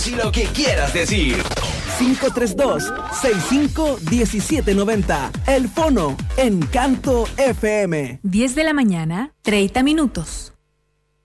Si lo que quieras decir. 532-651790. El Fono, Encanto FM. 10 de la mañana, 30 minutos.